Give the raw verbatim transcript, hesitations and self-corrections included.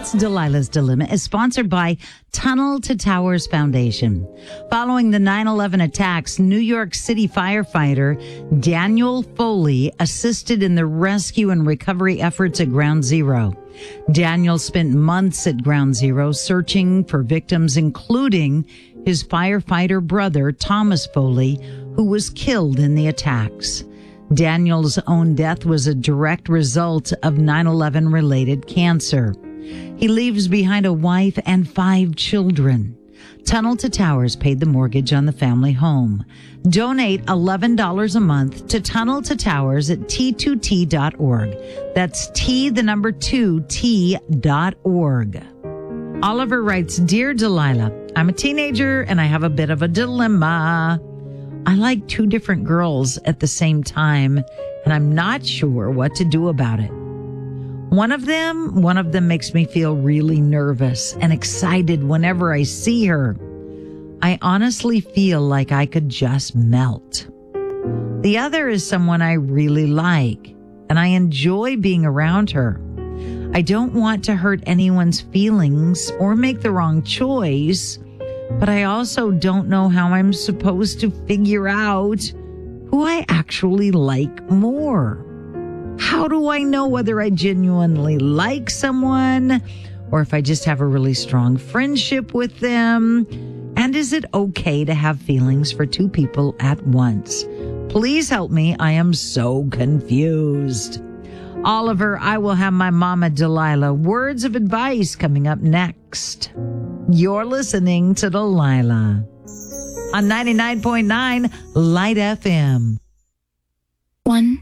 Tonight's Delilah's Dilemma is sponsored by Tunnel to Towers Foundation. Following the nine eleven attacks, New York City firefighter Daniel Foley assisted in the rescue and recovery efforts at Ground Zero. Daniel spent months at Ground Zero searching for victims, including his firefighter brother, Thomas Foley, who was killed in the attacks. Daniel's own death was a direct result of nine eleven related cancer. He leaves behind a wife and five children. Tunnel to Towers paid the mortgage on the family home. Donate eleven dollars a month to Tunnel to Towers at T two T dot org. That's T, the number two, T dot org. Oliver writes, Dear Delilah, I'm a teenager and I have a bit of a dilemma. I like two different girls at the same time, and I'm not sure what to do about it. One of them, one of them makes me feel really nervous and excited whenever I see her. I honestly feel like I could just melt. The other is someone I really like, and I enjoy being around her. I don't want to hurt anyone's feelings or make the wrong choice, but I also don't know how I'm supposed to figure out who I actually like more. How do I know whether I genuinely like someone or if I just have a really strong friendship with them? And is it okay to have feelings for two people at once? Please help me. I am so confused. Oliver, I will have my mama Delilah words of advice coming up next. You're listening to Delilah on ninety-nine point nine Light F M. One.